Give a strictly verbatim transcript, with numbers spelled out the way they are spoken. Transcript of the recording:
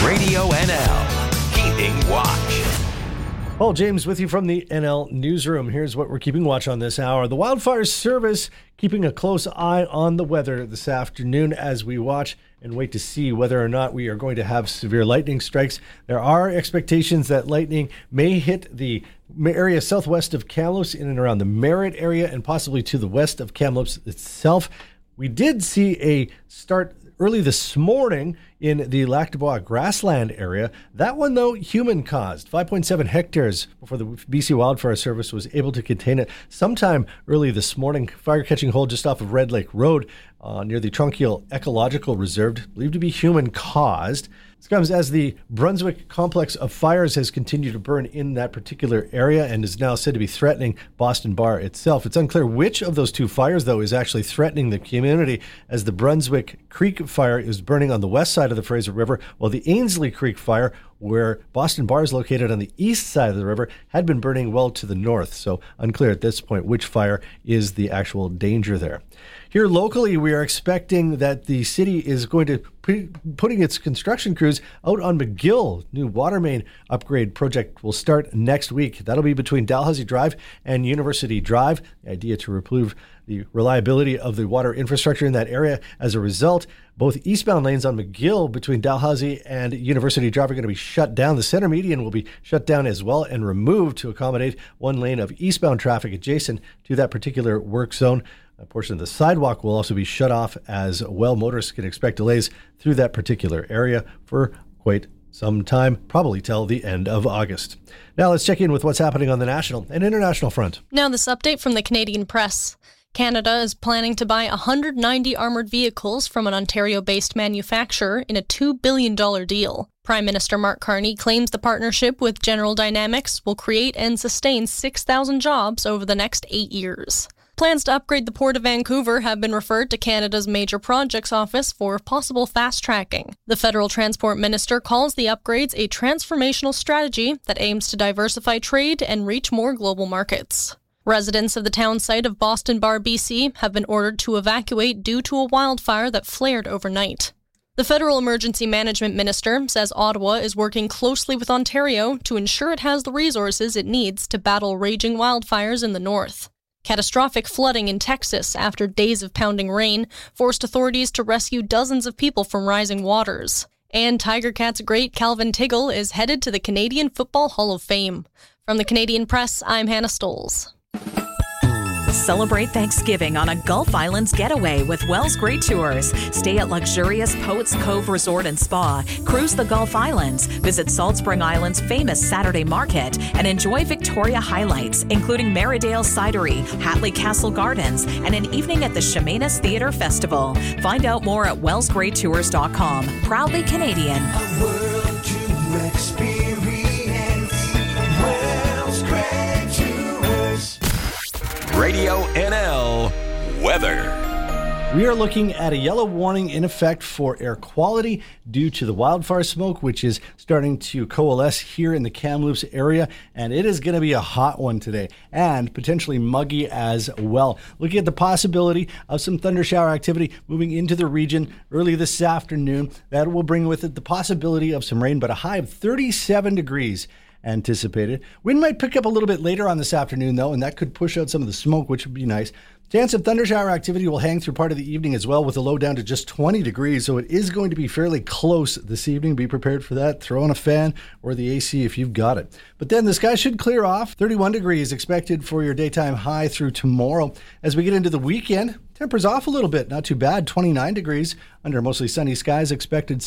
Radio N L, keeping watch. Paul James with you from the N L Newsroom. Here's what we're keeping watch on this hour. The Wildfire Service keeping a close eye on the weather this afternoon as we watch and wait to see whether or not we are going to have severe lightning strikes. There are expectations that lightning may hit the area southwest of Kamloops, in and around the Merritt area, and possibly to the west of Kamloops itself. We did see a start early this morning in the Lac du Bois grassland area. That one, though, human-caused. five point seven hectares before the B C Wildfire Service was able to contain it. Sometime early this morning, fire catching hold just off of Red Lake Road uh, near the Tronquil Ecological Reserve, believed to be human-caused. This comes as the Brunswick complex of fires has continued to burn in that particular area and is now said to be threatening Boston Bar itself. It's unclear which of those two fires, though, is actually threatening the community, as the Brunswick Creek fire is burning on the west side of the Fraser River, while the Ainslie Creek fire, where Boston Bar is located on the east side of the river, had been burning well to the north. So unclear at this point which fire is the actual danger there. Here locally, we are expecting that the city is going to be putting its construction crews out on McGill. New water main upgrade project will start next week. That'll be between Dalhousie Drive and University Drive. The idea to improve the reliability of the water infrastructure in that area. As a result, both eastbound lanes on McGill between Dalhousie and University Drive are going to be shut down. The center median will be shut down as well and removed to accommodate one lane of eastbound traffic adjacent to that particular work zone. A portion of the sidewalk will also be shut off as well. Motorists can expect delays through that particular area for quite some time, probably till the end of August. Now let's check in with what's happening on the national and international front. Now this update from the Canadian Press. Canada is planning to buy one hundred ninety armoured vehicles from an Ontario-based manufacturer in a two billion dollars deal. Prime Minister Mark Carney claims the partnership with General Dynamics will create and sustain six thousand jobs over the next eight years. Plans to upgrade the Port of Vancouver have been referred to Canada's Major Projects Office for possible fast-tracking. The federal transport minister calls the upgrades a transformational strategy that aims to diversify trade and reach more global markets. Residents of the town site of Boston Bar, B C, have been ordered to evacuate due to a wildfire that flared overnight. The federal emergency management minister says Ottawa is working closely with Ontario to ensure it has the resources it needs to battle raging wildfires in the north. Catastrophic flooding in Texas after days of pounding rain forced authorities to rescue dozens of people from rising waters. And Tiger Cats great Calvin Tiggle is headed to the Canadian Football Hall of Fame. From the Canadian Press, I'm Hannah Stoles. Celebrate Thanksgiving on a Gulf Islands getaway with Wells Great Tours. Stay at luxurious Poets Cove Resort and Spa, cruise the Gulf Islands, visit Salt Spring Island's famous Saturday Market, and enjoy Victoria highlights, including Merridale Cidery, Hatley Castle Gardens, and an evening at the Chemainus Theatre Festival. Find out more at wells great tours dot com. Proudly Canadian. A world to experience. Wells Great Tours. Radio N L weather. We are looking at a yellow warning in effect for air quality due to the wildfire smoke, which is starting to coalesce here in the Kamloops area, and it is going to be a hot one today and potentially muggy as well. Looking at the possibility of some thunder shower activity moving into the region early this afternoon. That will bring with it the possibility of some rain, but a high of thirty-seven degrees anticipated. Wind might pick up a little bit later on this afternoon, though, and that could push out some of the smoke, which would be nice. Chance of thunder shower activity will hang through part of the evening as well, with a low down to just twenty degrees, so it is going to be fairly close this evening. Be prepared for that. Throw on a fan or the A C if you've got it. But then the sky should clear off. thirty-one degrees expected for your daytime high through tomorrow. As we get into the weekend, tempers off a little bit. Not too bad. twenty-nine degrees under mostly sunny skies expected